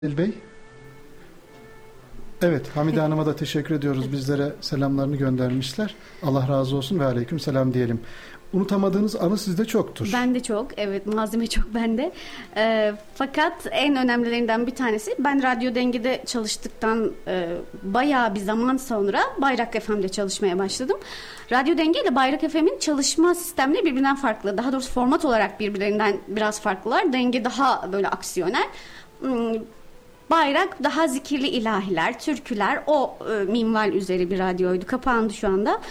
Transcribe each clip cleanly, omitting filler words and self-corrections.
Bey. Evet, Hamide Hanım'a da teşekkür ediyoruz. Bizlere selamlarını göndermişler. Allah razı olsun ve aleyküm selam diyelim. Unutamadığınız anı sizde çoktur. Ben de çok, evet, malzeme çok bende. Fakat en önemlilerinden bir tanesi, ben Radyo Denge'de çalıştıktan bayağı bir zaman sonra Bayrak FM'de çalışmaya başladım. Radyo Denge ile Bayrak FM'in çalışma sistemleri birbirinden farklı. Daha doğrusu format olarak birbirlerinden biraz farklılar. Denge daha böyle aksiyoner. Bayrak daha zikirli ilahiler, türküler, o minval üzeri bir radyoydu. Kapandı şu anda.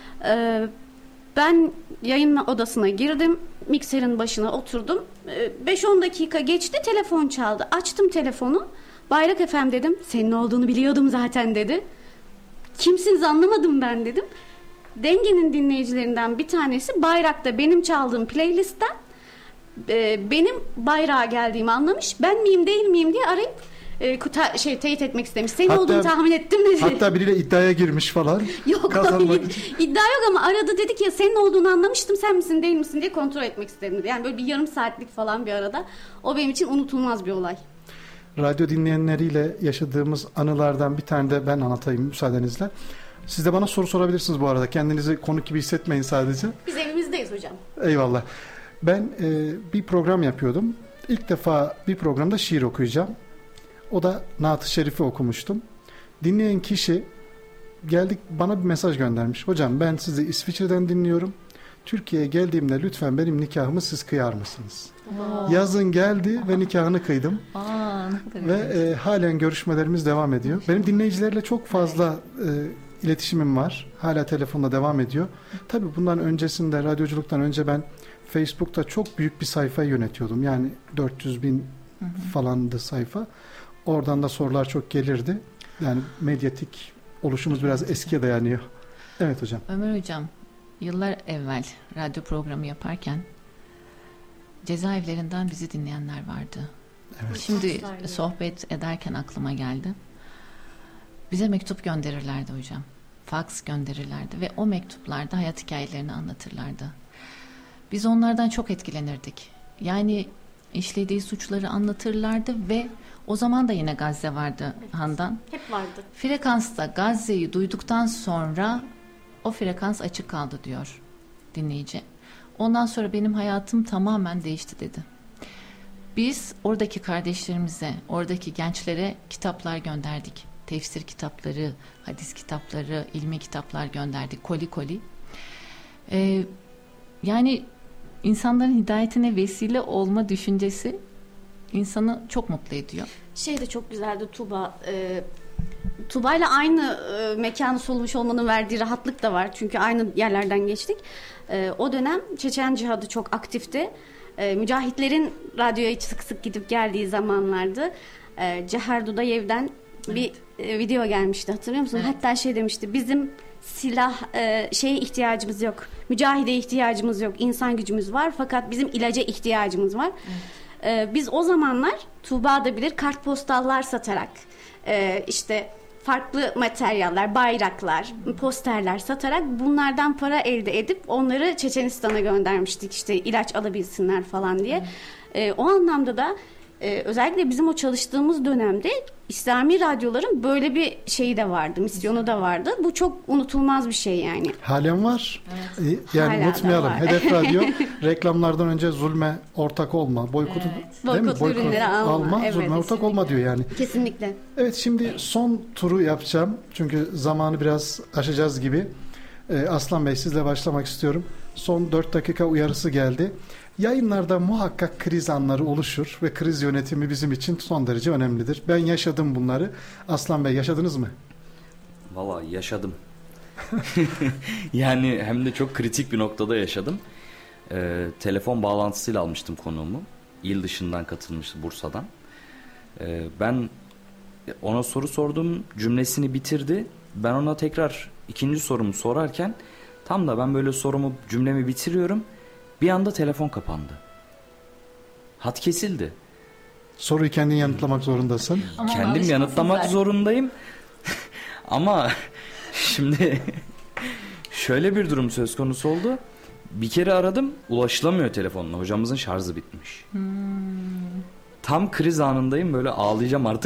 Ben yayın odasına girdim. Mikserin başına oturdum. 5-10 dakika geçti, telefon çaldı. Açtım telefonu. Bayrak FM dedim. Senin olduğunu biliyordum zaten dedi. Kimsiniz anlamadım ben dedim. Denge'nin dinleyicilerinden bir tanesi Bayrak'ta benim çaldığım playlistten benim Bayrak'a geldiğimi anlamış. Ben miyim değil miyim diye arayıp teyit etmek istemiş. Senin olduğunu tahmin ettim dedi. Hatta biriyle iddiaya girmiş falan. Yok, iddia yok ama aradı, dedi ki ya senin olduğunu anlamıştım, sen misin değil misin diye kontrol etmek istedim. Yani böyle bir yarım saatlik falan bir arada. O benim için unutulmaz bir olay. Radyo dinleyenleriyle yaşadığımız anılardan bir tane de ben anlatayım müsaadenizle. Siz de bana soru sorabilirsiniz bu arada. Kendinizi konuk gibi hissetmeyin sadece. Biz evimizdeyiz hocam. Eyvallah. Ben bir program yapıyordum. İlk defa bir programda şiir okuyacağım. O da Naat-ı Şerif'i okumuştum. Dinleyen kişi geldik bana bir mesaj göndermiş. Hocam ben sizi İsviçre'den dinliyorum. Türkiye'ye geldiğimde lütfen benim nikahımı siz kıyar mısınız? Yazın geldi ve nikahını kıydım. Ve halen görüşmelerimiz devam ediyor. Benim dinleyicilerle çok fazla iletişimim var. Hala telefonla devam ediyor. Tabii bundan öncesinde, radyoculuktan önce ben Facebook'ta çok büyük bir sayfayı yönetiyordum. Yani 400 bin falandı sayfa. Oradan da sorular çok gelirdi. Yani medyatik oluşumuz biraz eskiye dayanıyor. Evet hocam. Ömer hocam, yıllar evvel radyo programı yaparken cezaevlerinden bizi dinleyenler vardı. Evet. Şimdi sohbet ederken aklıma geldi. Bize mektup gönderirlerdi hocam. Faks gönderirlerdi ve o mektuplarda hayat hikayelerini anlatırlardı. Biz onlardan çok etkilenirdik. Yani işlediği suçları anlatırlardı ve o zaman da yine Gazze vardı Handan. Hep vardı. Frekansta Gazze'yi duyduktan sonra o frekans açık kaldı diyor dinleyici. Ondan sonra benim hayatım tamamen değişti dedi. Biz oradaki kardeşlerimize, oradaki gençlere kitaplar gönderdik. Tefsir kitapları, hadis kitapları, ilmi kitaplar gönderdik. Koli koli. Yani insanların hidayetine vesile olma düşüncesi insanı çok mutlu ediyor. Şey de çok güzeldi Tuğba. Tuğba'yla aynı mekanı solmuş olmanın verdiği rahatlık da var. Çünkü aynı yerlerden geçtik. O dönem Çeçen Cihadı çok aktifti. Mücahitlerin radyoya sık sık gidip geldiği zamanlardı. Cehar Dudayev'den bir video gelmişti, hatırlıyor musun? Evet. Hatta şey demişti, bizim silah şeye ihtiyacımız yok. Mücahide ihtiyacımız yok. İnsan gücümüz var fakat bizim ilaca ihtiyacımız var. Evet. Biz o zamanlar Tuğba da bilir kartpostallar satarak işte farklı materyaller, bayraklar, posterler satarak bunlardan para elde edip onları Çeçenistan'a göndermiştik, işte ilaç alabilsinler falan diye. O anlamda da özellikle bizim o çalıştığımız dönemde İslami radyoların böyle bir şeyi de vardı, misyonu da vardı. Bu çok unutulmaz bir şey yani. Halen var. Evet. Yani hala unutmayalım. Hedef Radyo reklamlardan önce zulme ortak olma, boykotu, değil mi? Boykot ürünleri alma, evet, zulme kesinlikle ortak olma diyor yani. Kesinlikle. Evet, şimdi son turu yapacağım. Çünkü zamanı biraz aşacağız gibi. Aslan Bey, sizle başlamak istiyorum. Son 4 dakika uyarısı geldi. Yayınlarda muhakkak kriz anları oluşur ve kriz yönetimi bizim için son derece önemlidir. Ben yaşadım bunları. Aslan Bey, yaşadınız mı? Vallahi yaşadım. Yani hem de çok kritik bir noktada yaşadım. Telefon bağlantısıyla almıştım konuğumu. İl dışından katılmıştı, Bursa'dan. Ben ona soru sordum, cümlesini bitirdi. Ben ona tekrar ikinci sorumu sorarken tam da ben böyle cümlemi bitiriyorum. Bir anda telefon kapandı. Hat kesildi. Soruyu kendin yanıtlamak zorundasın. Kendim yanıtlamak zorundayım. Ama şimdi şöyle bir durum söz konusu oldu. Bir kere aradım, ulaşılamıyor telefonla. Hocamızın şarjı bitmiş. tam kriz anındayım, böyle ağlayacağım artık.